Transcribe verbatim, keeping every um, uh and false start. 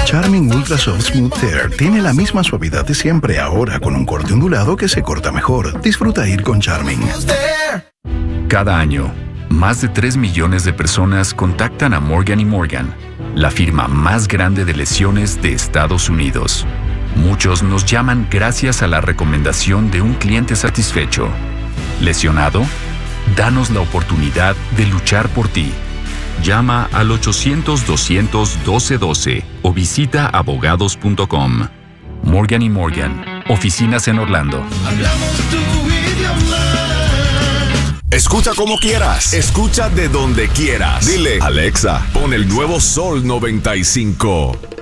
Charming Ultra Soft Smooth Tear tiene la misma suavidad de siempre, ahora con un corte ondulado que se corta mejor. Disfruta ir con Charming. Cada año, más de tres millones de personas contactan a Morgan y Morgan, la firma más grande de lesiones de Estados Unidos. Muchos nos llaman gracias a la recomendación de un cliente satisfecho. ¿Lesionado? Danos la oportunidad de luchar por ti. Llama al ochocientos, doscientos, doce doce o visita abogados punto com. Morgan y Morgan, oficinas en Orlando. Hablamos tu idioma. Escucha como quieras, escucha de donde quieras. Dile, Alexa, pon el nuevo Sol noventa y cinco.